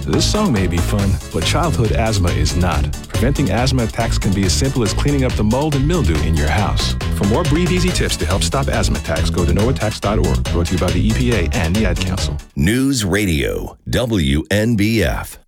This song may be fun, but childhood asthma is not. Preventing asthma attacks can be as simple as cleaning up the mold and mildew in your house. For more Breathe Easy tips to help stop asthma attacks, go to noattacks.org. Brought to you by the EPA and the Ad Council. News Radio, WNBF.